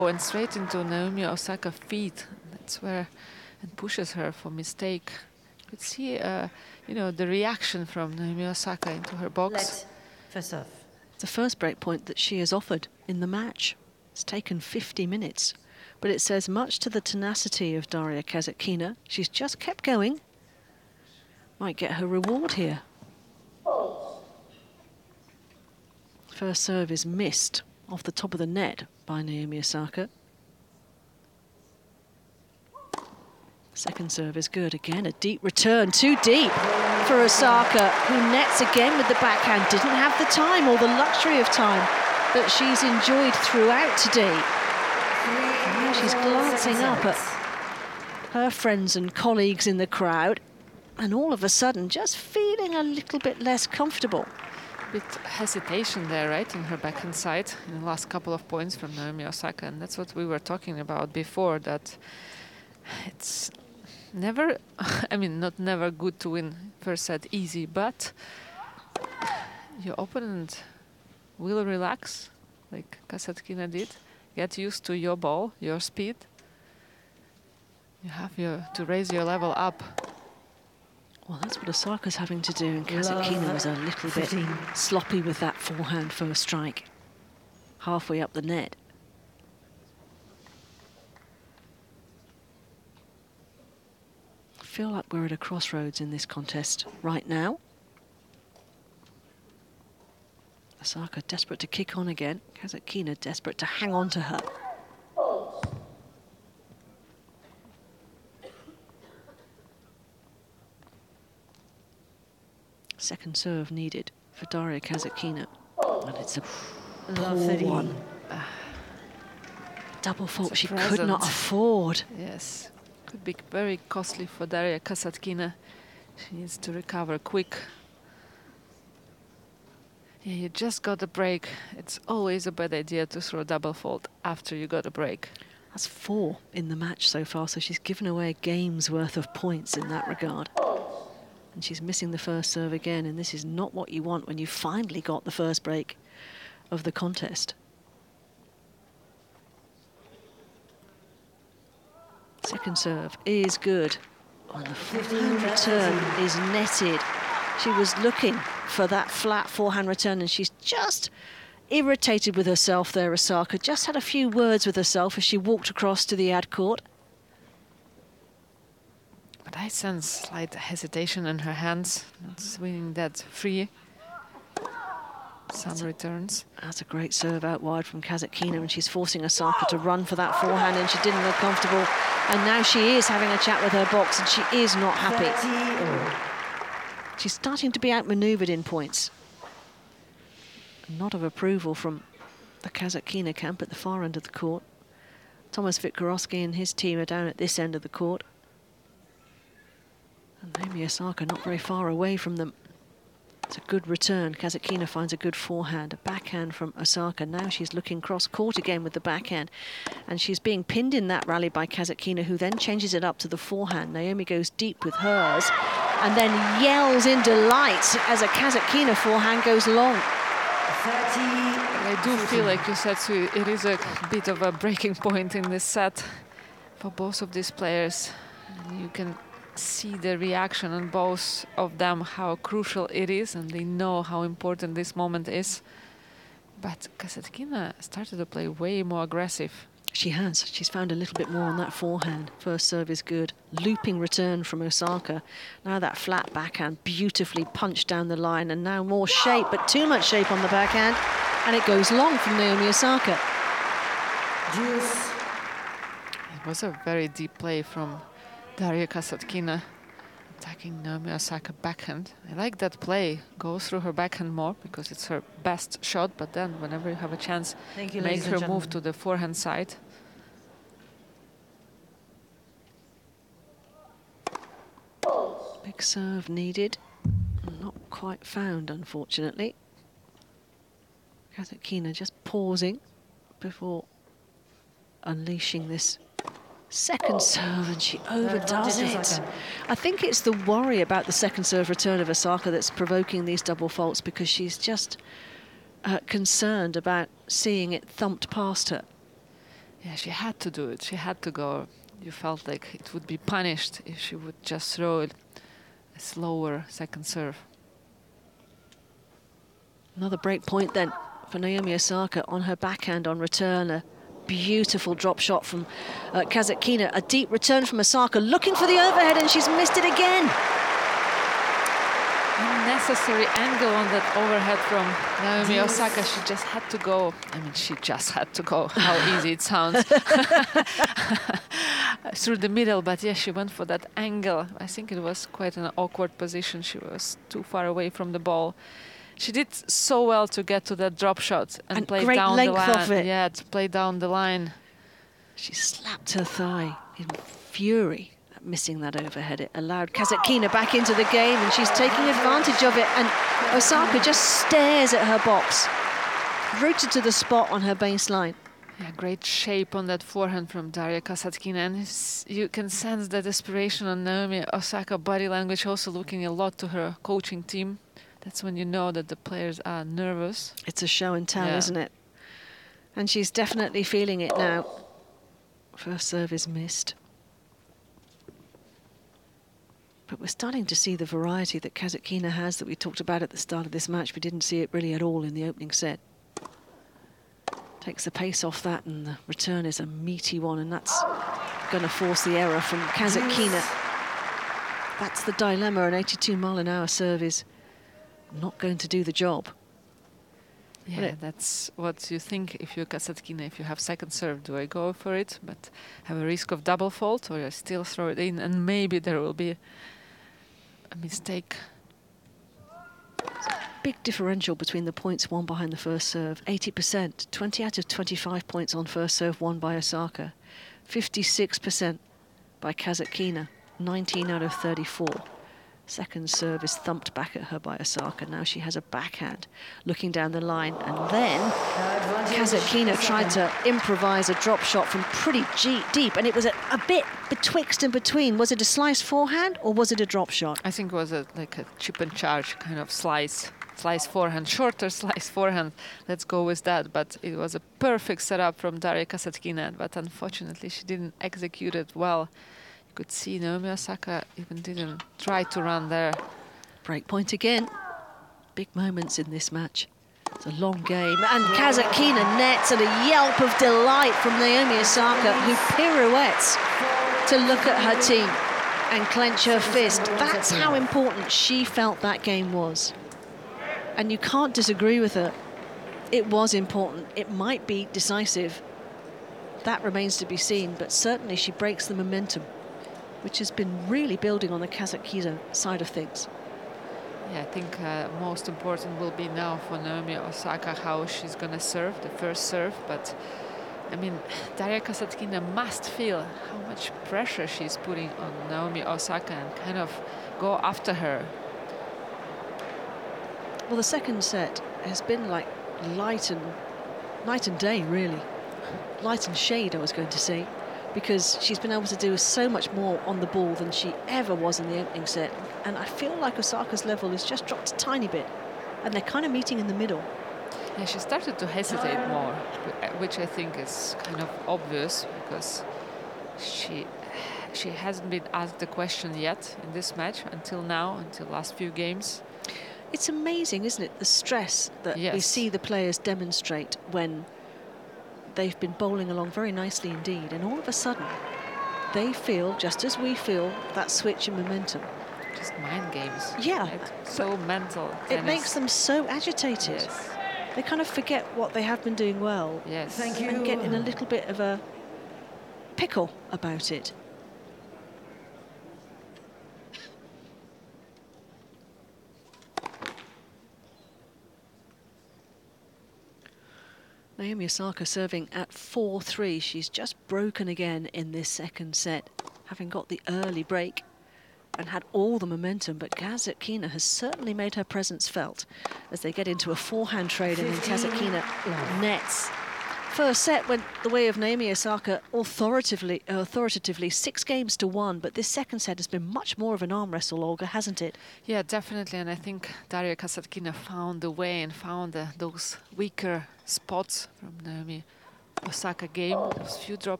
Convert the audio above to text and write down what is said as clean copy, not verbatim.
went straight into Naomi Osaka's feet. That's where it pushes her for mistake. You could see, you know, the reaction from Naomi Osaka into her box. First off. The first break point that she has offered in the match. It's taken 50 minutes, but it says much to the tenacity of Daria Kasatkina. She's just kept going. Might get her reward here. First serve is missed off the top of the net by Naomi Osaka. Second serve is good. Again, a deep return, too deep for Osaka, who nets again with the backhand. Didn't have the time or the luxury of time that she's enjoyed throughout today. Now she's glancing up at her friends and colleagues in the crowd, and all of a sudden just feeling a little bit less comfortable. Bit hesitation there, right, in her backhand side in the last couple of points from Naomi Osaka, and that's what we were talking about before, that it's never, I mean, not never good to win first set easy, but your opponent will relax, like Kasatkina did, get used to your ball, your speed. You have to raise your level up. Well, that's what Osaka's having to do, and Kasatkina was a little bit sloppy with that forehand first strike, halfway up the net. I feel like we're at a crossroads in this contest right now. Osaka desperate to kick on again, Kasatkina desperate to hang on to her. Second serve needed for Daria Kasatkina. And it's a poor one. Double fault she could not afford. Yes, could be very costly for Daria Kasatkina. She needs to recover quick. Yeah, you just got a break. It's always a bad idea to throw double fault after you got a break. That's 4 in the match so far, so she's given away a game's worth of points in that regard. And she's missing the first serve again, and this is not what you want when you finally got the first break of the contest. Second serve is good. And the forehand return is netted. She was looking for that flat forehand return, and she's just irritated with herself there, Osaka. Just had a few words with herself as she walked across to the ad court. But I sense slight hesitation in her hands, not swinging that free. Some returns. That's a great serve out wide from Kasatkina, and she's forcing Osaka to run for that forehand, and she didn't look comfortable. And now she is having a chat with her box, and she is not happy. She's starting to be outmaneuvered in points. A nod of approval from the Kasatkina camp at the far end of the court. Thomas Viktorowski and his team are down at this end of the court. And Naomi Osaka not very far away from them. It's a good return. Kasatkina finds a good forehand. A backhand from Osaka. Now she's looking cross-court again with the backhand. And she's being pinned in that rally by Kasatkina, who then changes it up to the forehand. Naomi goes deep with hers and then yells in delight as a Kasatkina forehand goes long. I do feel, like you said, Sue, it is a bit of a breaking point in this set for both of these players. And you can see the reaction on both of them, how crucial it is, and they know how important this moment is. But Kasatkina started to play way more aggressive. She has. She's found a little bit more on that forehand. First serve is good. Looping return from Osaka. Now that flat backhand beautifully punched down the line, and now more shape, but too much shape on the backhand. And it goes long from Naomi Osaka. It was a very deep play from Daria Kasatkina, attacking Naomi Osaka backhand. I like that play. Go through her backhand more because it's her best shot, but then whenever you have a chance, make her move to the forehand side. Big serve needed. Not quite found, unfortunately. Kasatkina just pausing before unleashing this second serve, and she overdoes it. I think it's the worry about the second serve return of Osaka that's provoking these double faults, because she's just concerned about seeing it thumped past her. Yeah, she had to do it. She had to go. You felt like it would be punished if she would just throw it a slower second serve. Another break point then for Naomi Osaka on her backhand on return. A beautiful drop shot from Kasatkina. A deep return from Osaka, looking for the overhead, and she's missed it again. Unnecessary angle on that overhead from Naomi Osaka. She just had to go. I mean, she just had to go. How easy it sounds. Through the middle, but yeah, she went for that angle. I think it was quite an awkward position. She was too far away from the ball. She did so well to get to that drop shot and play great down the length line. of it. Yeah, to play down the line. She slapped her thigh in fury at missing that overhead. It allowed Kasatkina back into the game, and she's taking advantage of it. And Osaka just stares at her box, rooted to the spot on her baseline. Yeah, great shape on that forehand from Daria Kasatkina, and you can sense the desperation on Naomi Osaka body language, also looking a lot to her coaching team. That's when you know that the players are nervous. It's a show and tell, isn't it? And she's definitely feeling it now. First serve is missed. But we're starting to see the variety that Kasatkina has that we talked about at the start of this match. We didn't see it really at all in the opening set. Takes the pace off that, and the return is a meaty one, and that's going to force the error from Kasatkina. That's the dilemma. An 82-mile-an-hour serve is not going to do the job. Yeah, that's what you think if you're Kasatkina. If you have second serve, do I go for it, but have a risk of double fault, or I still throw it in, and maybe there will be a mistake. Big differential between the points won behind the first serve. 80%, 20 out of 25 points on first serve won by Osaka. 56% by Kasatkina, 19 out of 34. Second serve is thumped back at her by Osaka. Now she has a backhand looking down the line. And then Kasatkina tried to improvise a drop shot from pretty deep. And it was a bit betwixt and between. Was it a slice forehand or was it a drop shot? I think it was like a chip and charge kind of slice forehand, shorter slice forehand. Let's go with that. But it was a perfect setup from Daria Kasatkina. But unfortunately, she didn't execute it well. You could see Naomi Osaka even didn't try to run there. Break point again. Big moments in this match. It's a long game. And Kasatkina nets, and a yelp of delight from Naomi Osaka, who pirouettes to look at her team and clench her fist. That's how important she felt that game was. And you can't disagree with her. It was important. It might be decisive. That remains to be seen, but certainly she breaks the momentum, which has been really building on the Kasatkina side of things. Yeah, I think most important will be now for Naomi Osaka how she's going to serve, the first serve. But, I mean, Daria Kasatkina must feel how much pressure she's putting on Naomi Osaka and kind of go after her. Well, the second set has been like night and day, really. Light and shade, I was going to say, because she's been able to do so much more on the ball than she ever was in the opening set. And I feel like Osaka's level has just dropped a tiny bit, and they're kind of meeting in the middle. Yeah, she started to hesitate more, which I think is kind of obvious, because she hasn't been asked the question yet in this match until now, until last few games. It's amazing, isn't it, the stress that we see the players demonstrate when they've been bowling along very nicely indeed, and all of a sudden they feel, just as we feel, that switch in momentum. Just mind games. Yeah. Right? So mental. It makes them so agitated. Yes. They kind of forget what they have been doing well. Yes. And get in a little bit of a pickle about it. Naomi Osaka serving at 4-3. She's just broken again in this second set, having got the early break and had all the momentum, but Kasatkina has certainly made her presence felt as they get into a forehand trade, and then Kasatkina nets. First set went the way of Naomi Osaka authoritatively 6-1, but this second set has been much more of an arm wrestle, Olga, hasn't it? Yeah, definitely, and I think Daria Kasatkina found the way and found those weaker spots from Naomi Osaka game. Those few drop